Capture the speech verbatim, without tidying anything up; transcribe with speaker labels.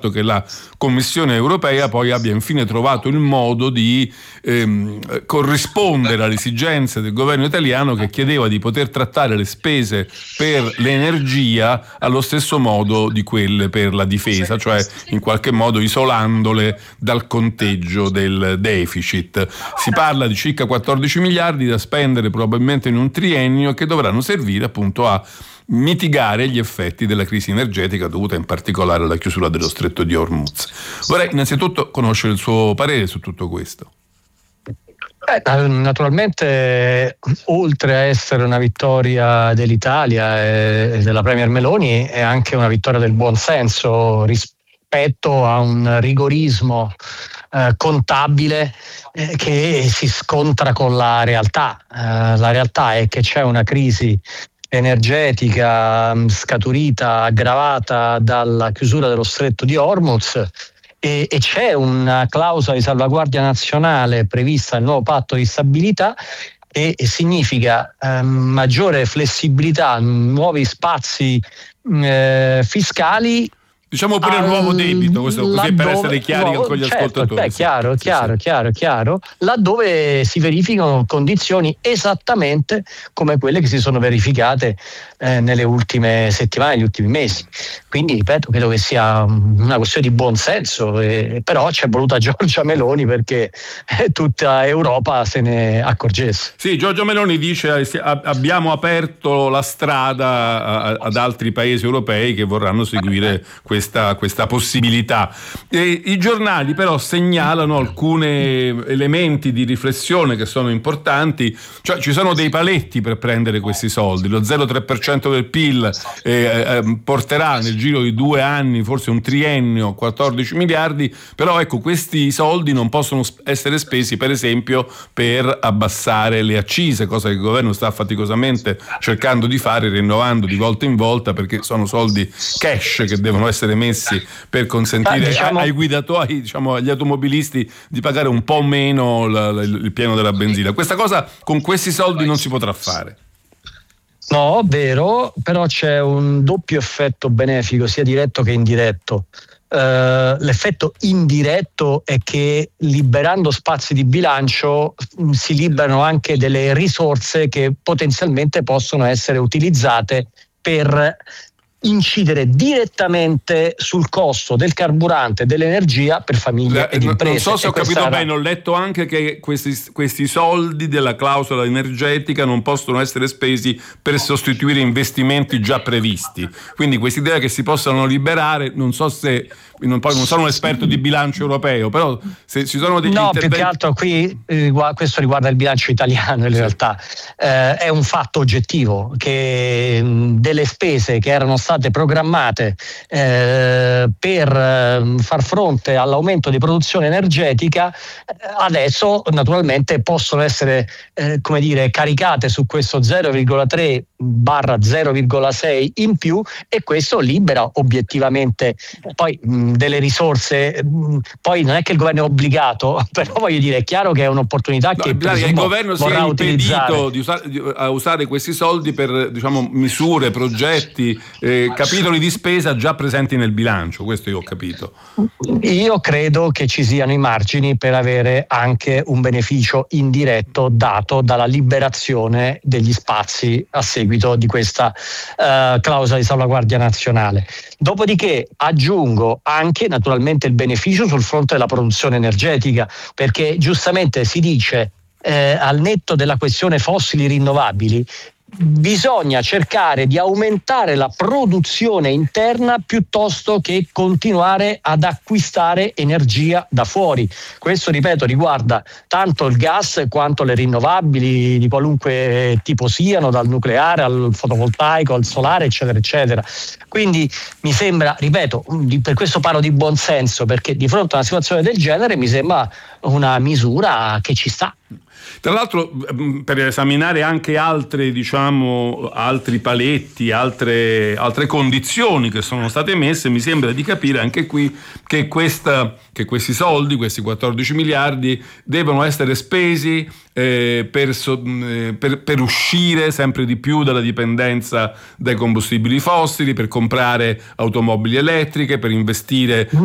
Speaker 1: fatto che la Commissione europea poi abbia infine trovato il modo di ehm, corrispondere alle esigenze del governo italiano, che chiedeva di poter trattare le spese per l'energia allo stesso modo di quelle per la difesa, cioè in qualche modo isolandole dal conteggio del deficit. Si parla di circa quattordici miliardi da spendere probabilmente in un triennio, che dovranno servire appunto a mitigare gli effetti della crisi energetica dovuta in particolare alla chiusura dello stretto di Hormuz. Vorrei innanzitutto conoscere il suo parere su tutto questo.
Speaker 2: Eh, naturalmente, oltre a essere una vittoria dell'Italia e della Premier Meloni, è anche una vittoria del buonsenso rispetto a un rigorismo eh, contabile eh, che si scontra con la realtà. Eh, la realtà è che c'è una crisi energetica scaturita, aggravata dalla chiusura dello stretto di Hormuz, e, e c'è una clausola di salvaguardia nazionale prevista nel nuovo patto di stabilità, e, e significa eh, maggiore flessibilità, nuovi spazi eh, fiscali.
Speaker 1: Diciamo pure il nuovo debito, questo così
Speaker 2: laddove,
Speaker 1: per essere chiari
Speaker 2: nuovo,
Speaker 1: con gli
Speaker 2: certo,
Speaker 1: ascoltatori.
Speaker 2: Beh, chiaro,
Speaker 1: sì,
Speaker 2: chiaro,
Speaker 1: sì.
Speaker 2: chiaro, chiaro, laddove si verificano condizioni esattamente come quelle che si sono verificate eh, nelle ultime settimane, negli ultimi mesi. Quindi, ripeto, credo che sia una questione di buonsenso, eh, però c'è voluta Giorgia Meloni perché tutta Europa se ne accorgesse.
Speaker 1: Sì, Giorgia Meloni dice abbiamo aperto la strada ad altri paesi europei che vorranno seguire questa Questa, questa possibilità. E i giornali però segnalano alcuni elementi di riflessione che sono importanti, cioè ci sono dei paletti per prendere questi soldi. Lo zero virgola tre per cento del P I L eh, eh, porterà nel giro di due anni, forse un triennio, quattordici miliardi, però ecco, questi soldi non possono essere spesi per esempio per abbassare le accise, cosa che il governo sta faticosamente cercando di fare, rinnovando di volta in volta, perché sono soldi cash che devono essere messi per consentire ah, diciamo, ai guidatori, diciamo agli automobilisti, di pagare un po' meno la, la, il pieno della benzina. Questa cosa con questi soldi non si potrà fare.
Speaker 2: No, vero, però c'è un doppio effetto benefico, sia diretto che indiretto. Uh, l'effetto indiretto è che liberando spazi di bilancio mh, si liberano anche delle risorse che potenzialmente possono essere utilizzate per incidere direttamente sul costo del carburante e dell'energia per famiglie ed imprese.
Speaker 1: Non so se ho capito
Speaker 2: era...
Speaker 1: bene, ho letto anche che questi, questi soldi della clausola energetica non possono essere spesi per sostituire investimenti già previsti, quindi quest'idea che si possano liberare, non so se non, poi non sono un esperto di bilancio europeo, però se ci sono degli
Speaker 2: no,
Speaker 1: interventi...
Speaker 2: più che altro qui eh, questo riguarda il bilancio italiano in sì. realtà eh, è un fatto oggettivo che mh, delle spese che erano state programmate eh, per eh, far fronte all'aumento di produzione energetica eh, adesso naturalmente possono essere eh, come dire caricate su questo zero virgola tre barra zero virgola sei in più, e questo libera obiettivamente poi mh, delle risorse. Mh, poi non è che il governo è obbligato, però voglio dire, è chiaro che è un'opportunità
Speaker 1: no,
Speaker 2: che
Speaker 1: il governo si è impedito di usare, di, a usare questi soldi per diciamo misure, progetti, eh, capitoli di spesa già presenti nel bilancio, questo io ho capito.
Speaker 2: Io credo che ci siano i margini per avere anche un beneficio indiretto dato dalla liberazione degli spazi a seguito di questa uh, clausola di salvaguardia nazionale. Dopodiché aggiungo anche naturalmente il beneficio sul fronte della produzione energetica, perché giustamente si dice eh, al netto della questione fossili rinnovabili bisogna cercare di aumentare la produzione interna piuttosto che continuare ad acquistare energia da fuori. Questo, ripeto, riguarda tanto il gas quanto le rinnovabili di qualunque tipo siano, dal nucleare al fotovoltaico al solare eccetera eccetera. Quindi mi sembra, ripeto, per questo parlo di buonsenso, perché di fronte a una situazione del genere mi sembra una misura che ci sta.
Speaker 1: Tra l'altro, per esaminare anche altre, diciamo, altri paletti, altre, altre condizioni che sono state messe, mi sembra di capire anche qui che, questa, che questi soldi, questi quattordici miliardi, devono essere spesi eh, per, per, per uscire sempre di più dalla dipendenza dai combustibili fossili, per comprare automobili elettriche, per investire